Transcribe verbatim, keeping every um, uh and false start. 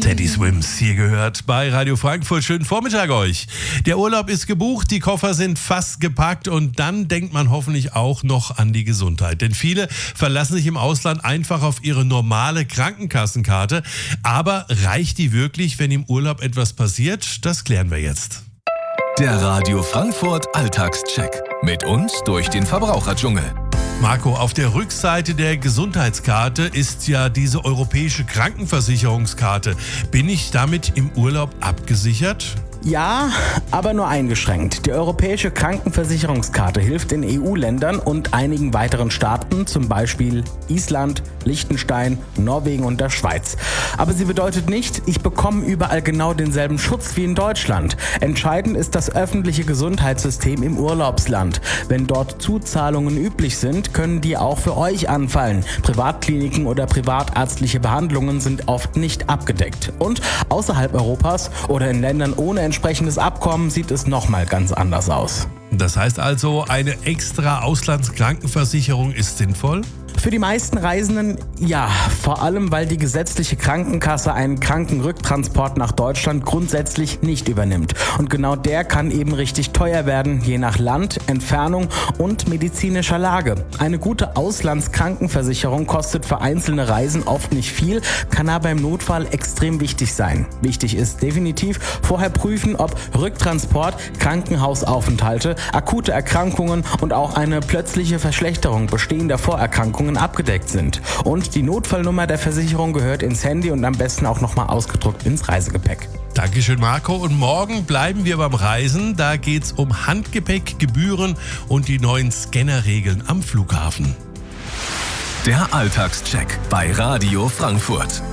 Teddy Swims hier gehört bei Radio Frankfurt. Schönen Vormittag euch. Der Urlaub ist gebucht, die Koffer sind fast gepackt und dann denkt man hoffentlich auch noch an die Gesundheit. Denn viele verlassen sich im Ausland einfach auf ihre normale Krankenkassenkarte. Aber reicht die wirklich, wenn im Urlaub etwas passiert? Das klären wir jetzt. Der Radio Frankfurt Alltagscheck. Mit uns durch den Verbraucherdschungel. Marco, auf der Rückseite der Gesundheitskarte ist ja diese europäische Krankenversicherungskarte. Bin ich damit im Urlaub abgesichert? Ja, aber nur eingeschränkt. Die europäische Krankenversicherungskarte hilft in E U-Ländern und einigen weiteren Staaten, zum Beispiel Island, Liechtenstein, Norwegen und der Schweiz. Aber sie bedeutet nicht, ich bekomme überall genau denselben Schutz wie in Deutschland. Entscheidend ist das öffentliche Gesundheitssystem im Urlaubsland. Wenn dort Zuzahlungen üblich sind, können die auch für euch anfallen. Privatkliniken oder privatärztliche Behandlungen sind oft nicht abgedeckt. Und außerhalb Europas oder in Ländern ohne entsprechendes Abkommen sieht es nochmal ganz anders aus. Das heißt also, eine extra Auslandskrankenversicherung ist sinnvoll? Für die meisten Reisenden ja, vor allem weil die gesetzliche Krankenkasse einen Krankenrücktransport nach Deutschland grundsätzlich nicht übernimmt. Und genau der kann eben richtig teuer werden, je nach Land, Entfernung und medizinischer Lage. Eine gute Auslandskrankenversicherung kostet für einzelne Reisen oft nicht viel, kann aber im Notfall extrem wichtig sein. Wichtig ist definitiv vorher prüfen, ob Rücktransport, Krankenhausaufenthalte, akute Erkrankungen und auch eine plötzliche Verschlechterung bestehender Vorerkrankungen abgedeckt sind. Und die Notfallnummer der Versicherung gehört ins Handy und am besten auch nochmal ausgedruckt ins Reisegepäck. Dankeschön, Marco. Und morgen bleiben wir beim Reisen. Da geht's um Handgepäck, Gebühren und die neuen Scannerregeln am Flughafen. Der Alltagscheck bei Radio Frankfurt.